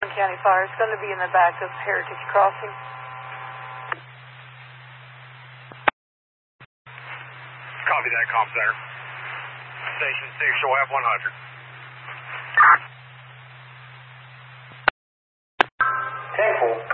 County Fire. It's going to be in the back of Heritage Crossing. Copy that, comm center. Station 6, you'll have 100. 10-4.